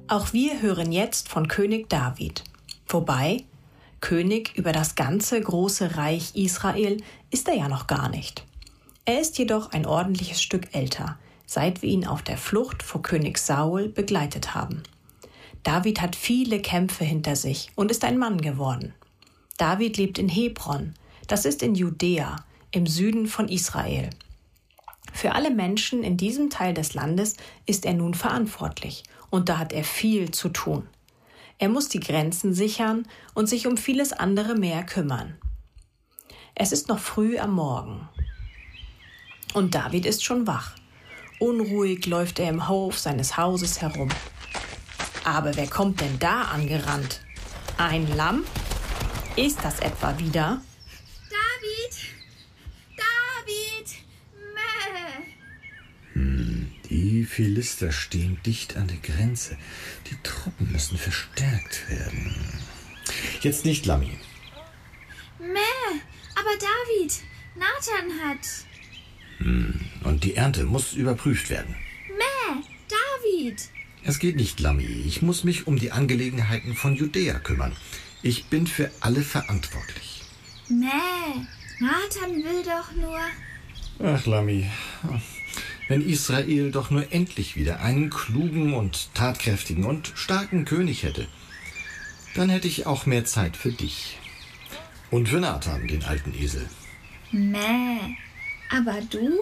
Auch wir hören jetzt von König David. Wobei, König über das ganze große Reich Israel ist er ja noch gar nicht. Er ist jedoch ein ordentliches Stück älter, seit wir ihn auf der Flucht vor König Saul begleitet haben. David hat viele Kämpfe hinter sich und ist ein Mann geworden. David lebt in Hebron, das ist in Judäa, im Süden von Israel. Für alle Menschen in diesem Teil des Landes ist er nun verantwortlich und da hat er viel zu tun. Er muss die Grenzen sichern und sich um vieles andere mehr kümmern. Es ist noch früh am Morgen und David ist schon wach. Unruhig läuft er im Hof seines Hauses herum. Aber wer kommt denn da angerannt? Ein Lamm? Ist das etwa wieder? David! Die Philister stehen dicht an der Grenze. Die Truppen müssen verstärkt werden. Jetzt nicht, Lammi. Aber David, Nathan hat... Und die Ernte muss überprüft werden. David! Es geht nicht, Lammi. Ich muss mich um die Angelegenheiten von Judäa kümmern. Ich bin für alle verantwortlich. Nathan will doch nur... Ach, Lammi, wenn Israel doch nur endlich wieder einen klugen und tatkräftigen und starken König hätte, dann hätte ich auch mehr Zeit für dich. Und für Nathan, den alten Esel. Aber du?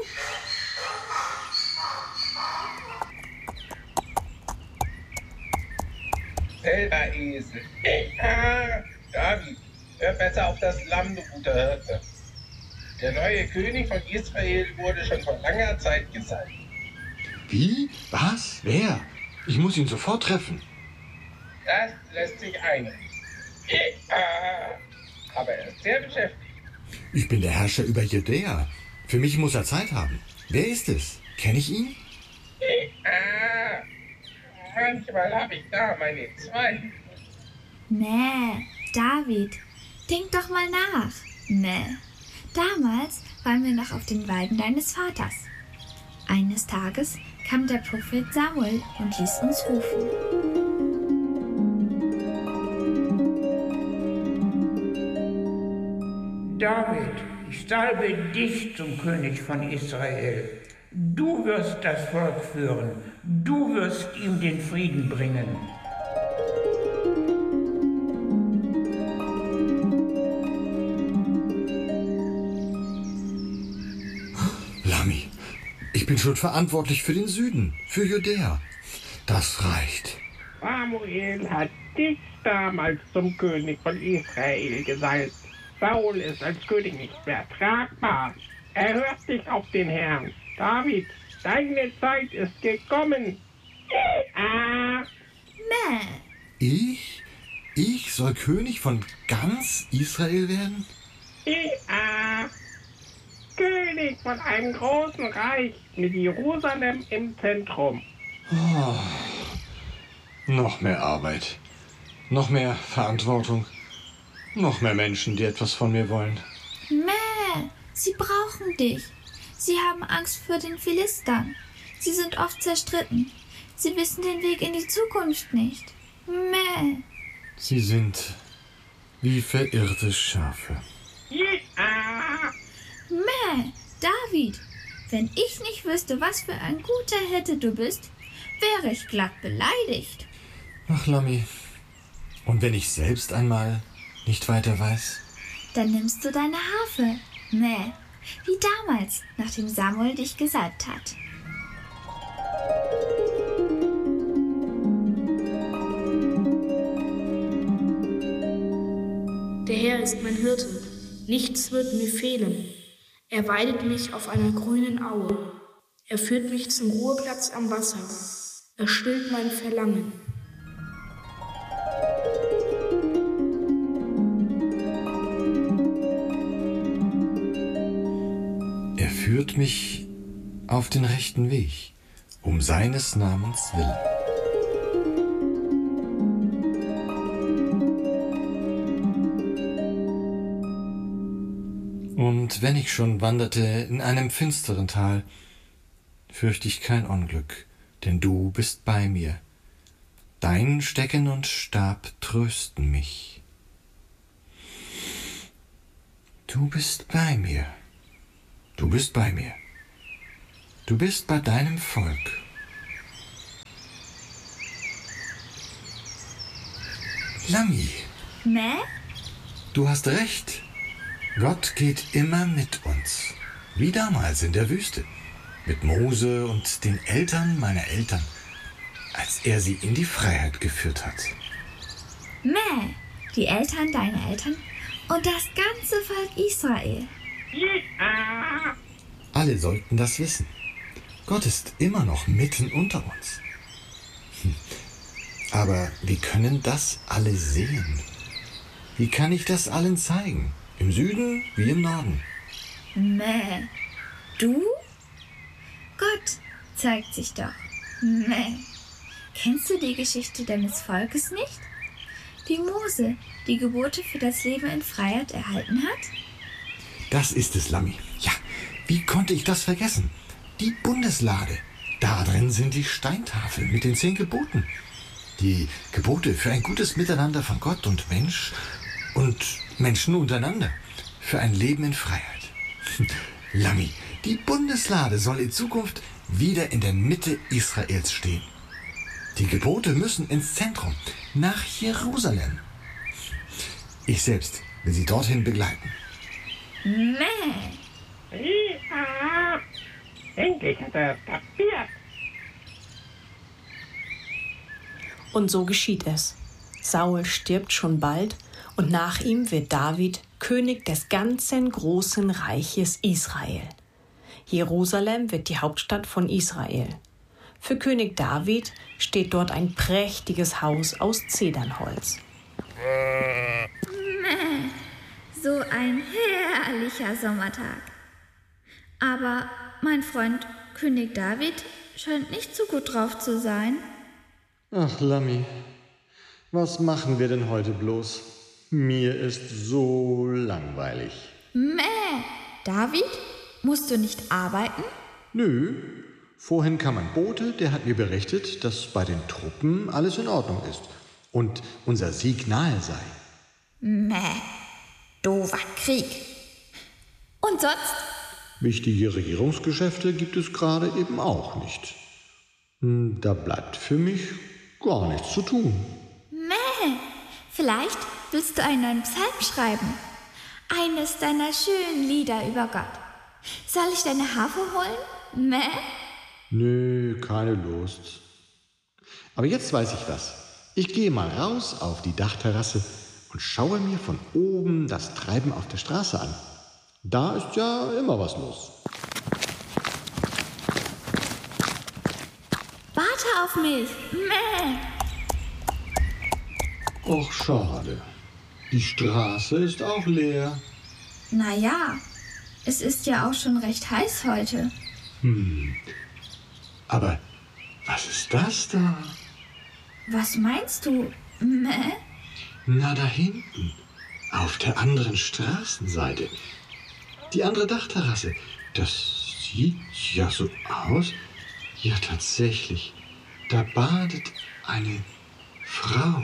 Selber Esel. David, hör besser auf das Lamm, du guter Hirte. Der neue König von Israel wurde schon vor langer Zeit gesalbt. Wie? Was? Wer? Ich muss ihn sofort treffen. Das lässt sich einrichten. Aber er ist sehr beschäftigt. Ich bin der Herrscher über Judäa. Für mich muss er Zeit haben. Wer ist es? Kenne ich ihn? Manchmal habe ich da meine Zweifel. David, denk doch mal nach. Damals waren wir noch auf den Weiden deines Vaters. Eines Tages kam der Prophet Samuel und ließ uns rufen. David, ich salbe dich zum König von Israel. Du wirst das Volk führen. Du wirst ihm den Frieden bringen. Lammi, ich bin schon verantwortlich für den Süden, für Judäa. Das reicht. Samuel hat dich damals zum König von Israel gesalbt. Saul ist als König nicht mehr tragbar. Er hört dich auf den Herrn. David, deine Zeit ist gekommen. Ich? Ich soll König von ganz Israel werden? König von einem großen Reich mit Jerusalem im Zentrum. Noch mehr Arbeit, noch mehr Verantwortung, noch mehr Menschen, die etwas von mir wollen. Sie brauchen dich. Sie haben Angst vor den Philistern. Sie sind oft zerstritten. Sie wissen den Weg in die Zukunft nicht. Sie sind wie verirrte Schafe. David, wenn ich nicht wüsste, was für ein guter Hirte du bist, wäre ich glatt beleidigt. Ach, Lammi, und wenn ich selbst einmal nicht weiter weiß? Dann nimmst du deine Harfe. Wie damals, nachdem Samuel dich gesalbt hat. Der Herr ist mein Hirte, nichts wird mir fehlen. Er weidet mich auf einer grünen Aue. Er führt mich zum Ruheplatz am Wasser. Er stillt mein Verlangen. Er führt mich auf den rechten Weg, um seines Namens willen. Und wenn ich schon wanderte in einem finsteren Tal, fürchte ich kein Unglück, denn du bist bei mir. Dein Stecken und Stab trösten mich. Du bist bei mir. Du bist bei mir. Du bist bei deinem Volk. Lami, Mäh? du hast recht. Gott geht immer mit uns. Wie damals in der Wüste. Mit Mose und den Eltern meiner Eltern, als er sie in die Freiheit geführt hat. Mäh, die Eltern deiner Eltern und das ganze Volk Israel. Ja. Alle sollten das wissen. Gott ist immer noch mitten unter uns. Aber wie können das alle sehen? Wie kann ich das allen zeigen? Im Süden wie im Norden. Mäh, du? Gott zeigt sich doch. Mäh. Kennst du die Geschichte deines Volkes nicht? Wie Mose die Gebote für das Leben in Freiheit erhalten hat? Das ist es, Lami. Ja, wie konnte ich das vergessen? Die Bundeslade. Da drin sind die Steintafeln mit den 10 Geboten. Die Gebote für ein gutes Miteinander von Gott und Mensch und Menschen untereinander. Für ein Leben in Freiheit. Lami, die Bundeslade soll in Zukunft wieder in der Mitte Israels stehen. Die Gebote müssen ins Zentrum, nach Jerusalem. Ich selbst will sie dorthin begleiten. Mäh. Ja. Endlich hat er es kapiert. Und so geschieht es. Saul stirbt schon bald und nach ihm wird David König des ganzen großen Reiches Israel. Jerusalem wird die Hauptstadt von Israel. Für König David steht dort ein prächtiges Haus aus Zedernholz. Mäh. So ein herrlicher Sommertag. Aber mein Freund König David scheint nicht so gut drauf zu sein. Ach, Lami, was machen wir denn heute bloß? Mir ist so langweilig. Mäh. David, musst du nicht arbeiten? Nö, vorhin kam ein Bote, der hat mir berichtet, dass bei den Truppen alles in Ordnung ist und unser Sieg nahe sei. Mäh. Doofer Krieg. Und sonst? Wichtige Regierungsgeschäfte gibt es gerade eben auch nicht. Da bleibt für mich gar nichts zu tun. Mäh. Vielleicht willst du einen neuen Psalm schreiben. Eines deiner schönen Lieder über Gott. Soll ich deine Harfe holen? Mäh. Nö, keine Lust. Aber jetzt weiß ich was. Ich gehe mal raus auf die Dachterrasse und schaue mir von oben das Treiben auf der Straße an. Da ist ja immer was los. Warte auf mich. Mäh. Och, schade. Die Straße ist auch leer. Naja, es ist ja auch schon recht heiß heute. Aber was ist das da? Was meinst du? Mäh? Na, da hinten, auf der anderen Straßenseite. Die andere Dachterrasse. Das sieht ja so aus. Ja, tatsächlich. Da badet eine Frau.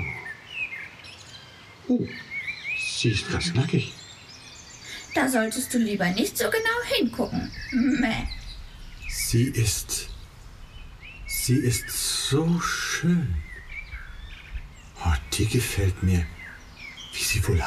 Oh, sie ist ganz nackig. Da solltest du lieber nicht so genau hingucken. Mäh. Sie ist so schön. Oh, die gefällt mir. Wie sie wohl